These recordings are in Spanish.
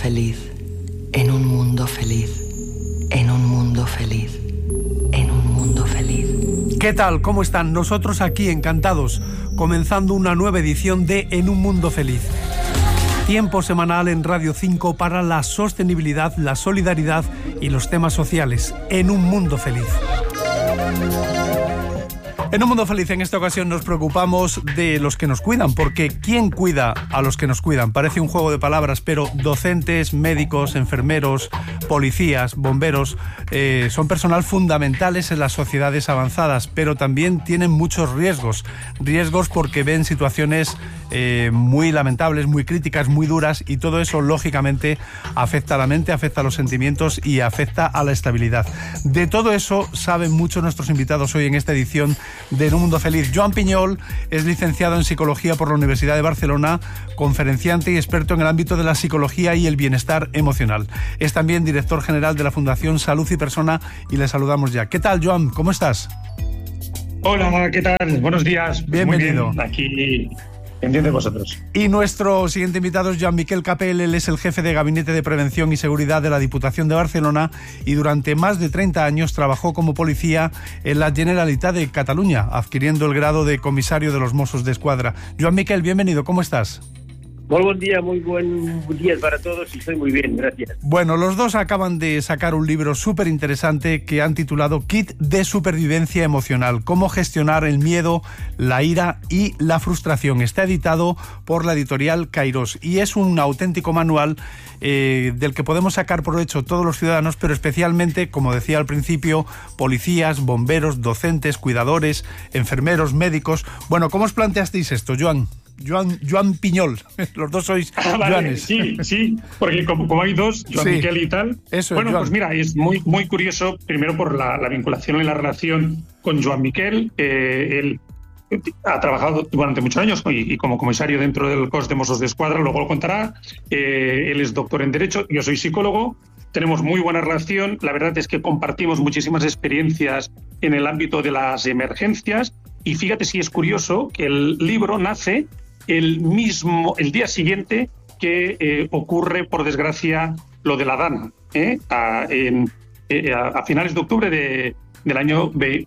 feliz, en un mundo feliz, en un mundo feliz, en un mundo feliz. ¿Qué tal? ¿Cómo están? Nosotros aquí encantados, comenzando una nueva edición de En un mundo feliz. Tiempo semanal en Radio 5 para la sostenibilidad, la solidaridad y los temas sociales. En un mundo feliz. En un mundo feliz, en esta ocasión nos preocupamos de los que nos cuidan, porque ¿quién cuida a los que nos cuidan? Parece un juego de palabras, pero docentes, médicos, enfermeros, policías, bomberos, son personal fundamentales en las sociedades avanzadas, pero también tienen muchos riesgos. Riesgos porque ven situaciones muy lamentables, muy críticas, muy duras, y todo eso, lógicamente, afecta a la mente, afecta a los sentimientos y afecta a la estabilidad. De todo eso saben mucho nuestros invitados hoy en esta edición de En un mundo feliz. Joan Piñol es licenciado en Psicología por la Universidad de Barcelona, conferenciante y experto en el ámbito de la psicología y el bienestar emocional. Es también director general de la Fundación Salud y Persona y le saludamos ya. ¿Qué tal, Joan? ¿Cómo estás? Hola, ¿qué tal? Buenos días. Bienvenido. Muy bien, aquí pendiente de vosotros. Y nuestro siguiente invitado es Jean-Miquel Capel. Él es el jefe de Gabinete de Prevención y Seguridad de la Diputación de Barcelona y durante más de 30 años trabajó como policía en la Generalitat de Cataluña, adquiriendo el grado de comisario de los Mossos d'Esquadra. Jean-Miquel, bienvenido, ¿cómo estás? Muy buen día, muy buen día para todos y estoy muy bien, gracias. Bueno, los dos acaban de sacar un libro súper interesante que han titulado Kit de Supervivencia Emocional, cómo gestionar el miedo, la ira y la frustración. Está editado por la editorial Kairos y es un auténtico manual del que podemos sacar provecho todos los ciudadanos, pero especialmente, como decía al principio, policías, bomberos, docentes, cuidadores, enfermeros, médicos. Bueno, ¿cómo os planteasteis esto, Joan Piñol? Los dos sois Joanes. Sí, porque como hay dos, Jean-Miquel y tal. Eso, bueno, Joan. pues mira, es muy curioso, primero por la vinculación y la relación con Jean-Miquel. Él ha trabajado durante muchos años y como comisario dentro del Cos de Mossos d'Esquadra, luego lo contará. Él es doctor en Derecho, yo soy psicólogo. Tenemos muy buena relación. La verdad es que compartimos muchísimas experiencias en el ámbito de las emergencias. Y fíjate si es curioso que el libro nace el día siguiente que ocurre, por desgracia, lo de la Dana, a finales de octubre del año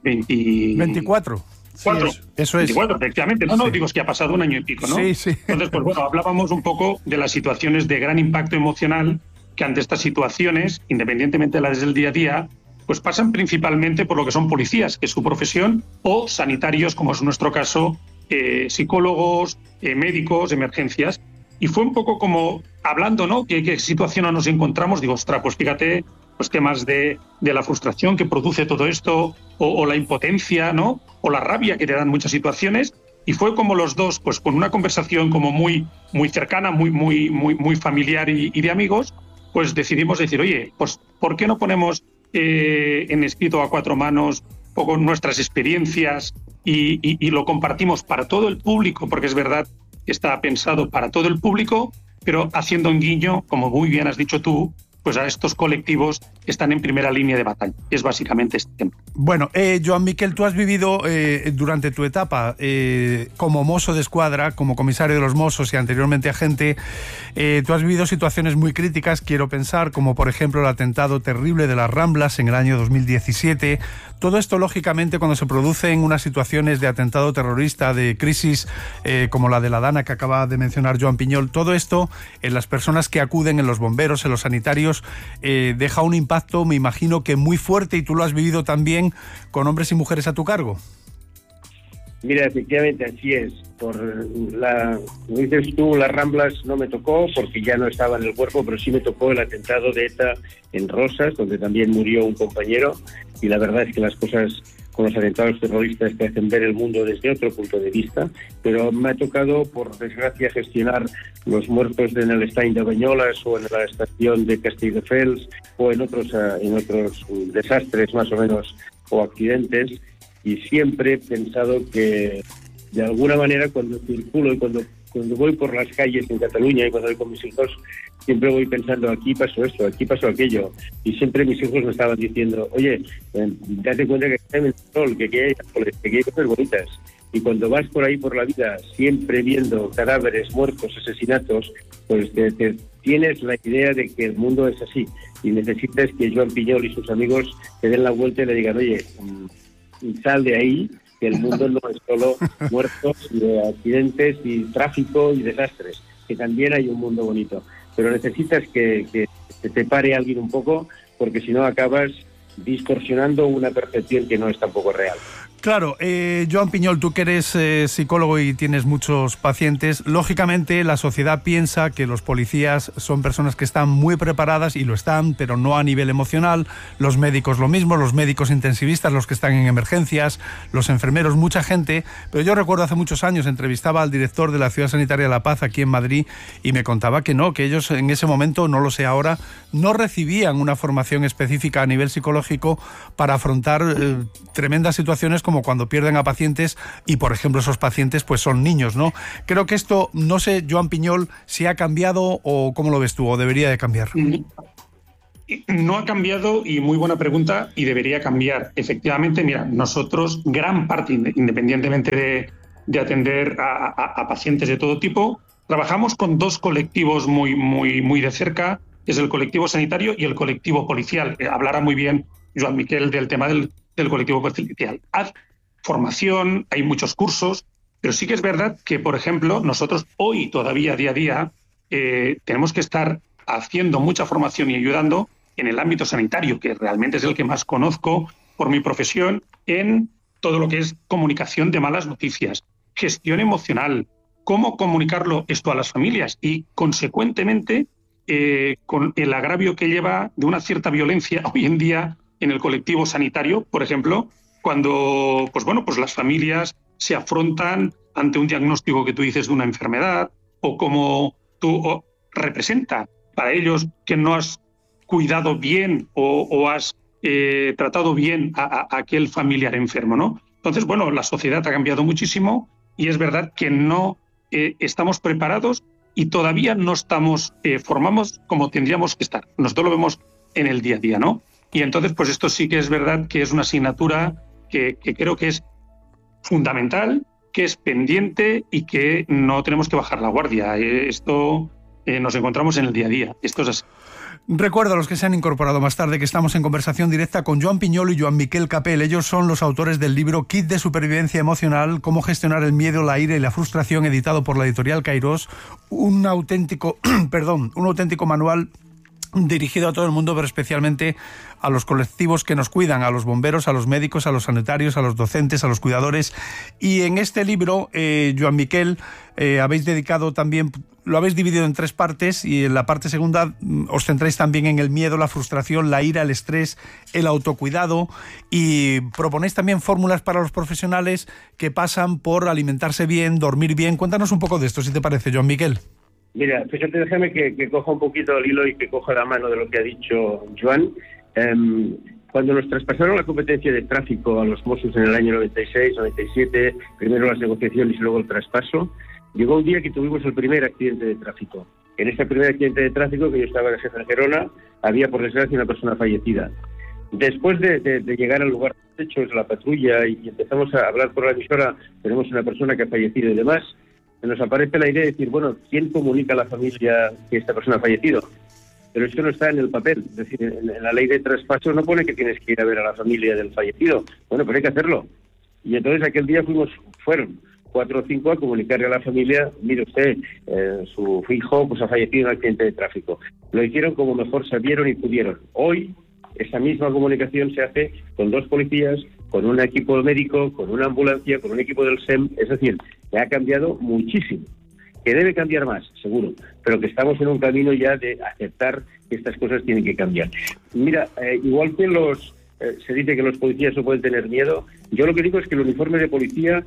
24. Sí, eso es. 24, efectivamente. No, digo, es que ha pasado un año y pico, ¿no? Sí. Entonces, pues bueno, hablábamos un poco de las situaciones de gran impacto emocional que ante estas situaciones, independientemente de las del día a día, pues pasan principalmente por lo que son policías, que es su profesión, o sanitarios, como es nuestro caso, psicólogos, médicos, emergencias. Y fue un poco como hablando, ¿no? ¿Qué situación nos encontramos? Digo, ostras, pues fíjate, pues temas de la frustración que produce todo esto, o la impotencia, ¿no? O la rabia que te dan muchas situaciones. Y fue como los dos, pues con una conversación como muy cercana, muy familiar y de amigos, pues decidimos decir, oye, pues ¿por qué no ponemos en escrito a cuatro manos un poco nuestras experiencias y lo compartimos para todo el público? Porque es verdad que está pensado para todo el público, pero haciendo un guiño, como muy bien has dicho tú, pues a estos colectivos que están en primera línea de batalla. Es básicamente este tema. Bueno, Jean-Miquel, tú has vivido durante tu etapa como mozo de escuadra, como comisario de los Mossos y anteriormente agente, tú has vivido situaciones muy críticas, quiero pensar, como por ejemplo el atentado terrible de las Ramblas en el año 2017. Todo esto, lógicamente, cuando se producen unas situaciones de atentado terrorista, de crisis como la de la Dana que acaba de mencionar Joan Piñol, todo esto en las personas que acuden, en los bomberos, en los sanitarios, deja un impacto, me imagino que muy fuerte, y tú lo has vivido también con hombres y mujeres a tu cargo. Mira, efectivamente así es. Como dices tú, las Ramblas no me tocó porque ya no estaba en el cuerpo, pero sí me tocó el atentado de ETA en Rosas, donde también murió un compañero, y la verdad es que las cosas con los atentados terroristas te hacen ver el mundo desde otro punto de vista, pero me ha tocado, por desgracia, gestionar los muertos en el Estany de Banyoles o en la estación de Castelldefels o en otros desastres más o menos o accidentes, y siempre he pensado que de alguna manera cuando circulo y cuando voy por las calles en Cataluña y cuando voy con mis hijos, siempre voy pensando, aquí pasó esto, aquí pasó aquello. Y siempre mis hijos me estaban diciendo, oye, date cuenta que está en el sol, que hay cosas bonitas. Y cuando vas por ahí por la vida, siempre viendo cadáveres, muertos, asesinatos, pues te tienes la idea de que el mundo es así y necesitas que Joan Piñol y sus amigos te den la vuelta y le digan, oye, sal de ahí, que el mundo no es solo muertos y accidentes y tráfico y desastres, que también hay un mundo bonito. Pero necesitas que te pare alguien un poco, porque si no acabas distorsionando una percepción que no es tampoco real. Claro, Joan Piñol, tú que eres psicólogo y tienes muchos pacientes, lógicamente la sociedad piensa que los policías son personas que están muy preparadas, y lo están, pero no a nivel emocional, los médicos lo mismo, los médicos intensivistas, los que están en emergencias, los enfermeros, mucha gente, pero yo recuerdo hace muchos años entrevistaba al director de la Ciudad Sanitaria de La Paz aquí en Madrid y me contaba que no, que ellos en ese momento, no lo sé ahora, no recibían una formación específica a nivel psicológico para afrontar tremendas situaciones como cuando pierden a pacientes y, por ejemplo, esos pacientes pues son niños, ¿no? Creo que esto, no sé, Joan Piñol, si ha cambiado o cómo lo ves tú, o debería de cambiar. No ha cambiado, y muy buena pregunta, y debería cambiar. Efectivamente, mira, nosotros, gran parte, independientemente de atender a pacientes de todo tipo, trabajamos con dos colectivos muy de cerca, que es el colectivo sanitario y el colectivo policial. Hablará muy bien Joan Miquel del tema del colectivo policial. Hay formación, hay muchos cursos, pero sí que es verdad que, por ejemplo, nosotros hoy todavía día a día tenemos que estar haciendo mucha formación y ayudando en el ámbito sanitario, que realmente es el que más conozco por mi profesión, en todo lo que es comunicación de malas noticias, gestión emocional, cómo comunicarlo esto a las familias y, consecuentemente, con el agravio que lleva de una cierta violencia hoy en día en el colectivo sanitario, por ejemplo, cuando pues las familias se afrontan ante un diagnóstico que tú dices de una enfermedad, o como tú representa para ellos que no has cuidado bien o has tratado bien a aquel familiar enfermo, ¿no? Entonces, bueno, la sociedad ha cambiado muchísimo y es verdad que no estamos preparados y todavía no estamos formados como tendríamos que estar. Nosotros lo vemos en el día a día, ¿no? Y entonces, pues esto sí que es verdad que es una asignatura que creo que es fundamental, que es pendiente y que no tenemos que bajar la guardia. Esto nos encontramos en el día a día. Esto es así. Recuerdo a los que se han incorporado más tarde que estamos en conversación directa con Joan Piñol y Joan Miquel Capel. Ellos son los autores del libro Kit de Supervivencia Emocional, cómo gestionar el miedo, la ira y la frustración, editado por la editorial Kairos. Un auténtico manual dirigido a todo el mundo, pero especialmente a los colectivos que nos cuidan, a los bomberos, a los médicos, a los sanitarios, a los docentes, a los cuidadores. Y en este libro, Joan Miquel, habéis dedicado también, lo habéis dividido en 3 partes, y en la parte segunda os centráis también en el miedo, la frustración, la ira, el estrés, el autocuidado, y proponéis también fórmulas para los profesionales que pasan por alimentarse bien, dormir bien. Cuéntanos un poco de esto, si te parece, Joan Miquel. Mira, fíjate, déjame que coja un poquito el hilo y que coja la mano de lo que ha dicho Joan. Cuando nos traspasaron la competencia de tráfico a los Mossos en el año 96, 97, primero las negociaciones y luego el traspaso, llegó un día que tuvimos el primer accidente de tráfico. En este primer accidente de tráfico, que yo estaba de jefe en Gerona, había, por desgracia, una persona fallecida. Después de llegar al lugar de hechos, la patrulla, y empezamos a hablar por la emisora, tenemos una persona que ha fallecido y demás, nos aparece la idea de decir, bueno, ¿quién comunica a la familia que esta persona ha fallecido? Pero eso no está en el papel. Es decir, en la ley de traspaso no pone que tienes que ir a ver a la familia del fallecido. Bueno, pero hay que hacerlo. Y entonces aquel día fueron 4 o 5 a comunicarle a la familia, mire usted, su hijo pues ha fallecido en un accidente de tráfico. Lo hicieron como mejor sabieron y pudieron. Hoy, esa misma comunicación se hace con 2 policías, con un equipo médico, con una ambulancia, con un equipo del SEM. Es decir, que ha cambiado muchísimo. Que debe cambiar más, seguro, pero que estamos en un camino ya de aceptar que estas cosas tienen que cambiar. Mira, igual que se dice que los policías no pueden tener miedo, yo lo que digo es que el uniforme de policía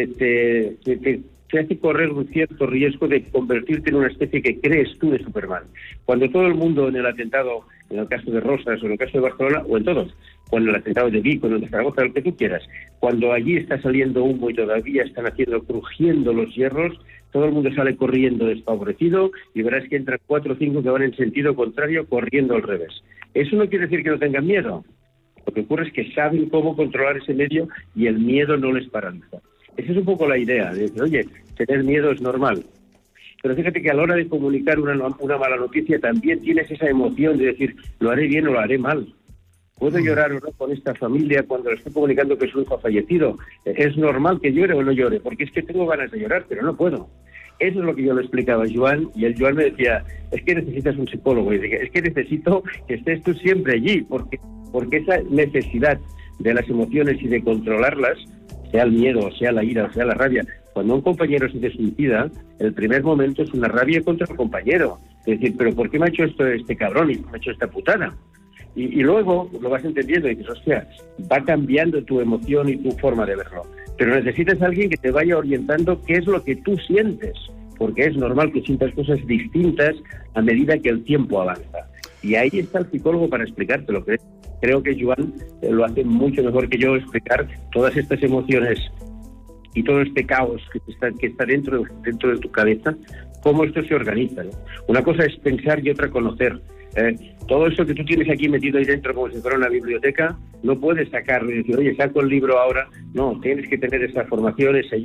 te hace correr un cierto riesgo de convertirte en una especie que crees tú de Superman. Cuando todo el mundo en el atentado, en el caso de Rosas o en el caso de Barcelona, o en todos, cuando el atentado de Vic, en el de Zaragoza, lo que tú quieras, cuando allí está saliendo humo y todavía están crujiendo los hierros, todo el mundo sale corriendo desfavorecido y verás que entran 4 o 5 que van en sentido contrario corriendo al revés. Eso no quiere decir que no tengan miedo. Lo que ocurre es que saben cómo controlar ese medio y el miedo no les paraliza. Esa es un poco la idea, de decir, oye, tener miedo es normal. Pero fíjate que a la hora de comunicar una mala noticia también tienes esa emoción de decir, lo haré bien o lo haré mal. ¿Puedo llorar o no con esta familia cuando le estoy comunicando que su hijo ha fallecido? ¿Es normal que llore o no llore? Porque es que tengo ganas de llorar, pero no puedo. Eso es lo que yo le explicaba a Joan, y el Joan me decía, es que necesitas un psicólogo. Y dije, es que necesito que estés tú siempre allí, porque esa necesidad de las emociones y de controlarlas, sea el miedo, sea la ira, o sea la rabia, cuando un compañero se suicida, el primer momento es una rabia contra el compañero. Es decir, ¿pero por qué me ha hecho esto este cabrón y me ha hecho esta putada? Y luego lo vas entendiendo y dices, hostia, va cambiando tu emoción y tu forma de verlo. Pero necesitas a alguien que te vaya orientando qué es lo que tú sientes, porque es normal que sientas cosas distintas a medida que el tiempo avanza. Y ahí está el psicólogo para explicártelo. Creo que Joan lo hace mucho mejor que yo, explicar todas estas emociones y todo este caos que está dentro de tu cabeza, cómo esto se organiza, ¿no? Una cosa es pensar y otra conocer. Todo eso que tú tienes aquí metido ahí dentro como si fuera una biblioteca, no puedes sacarlo y decir, oye, saco el libro ahora. No, tienes que tener esa formación, esa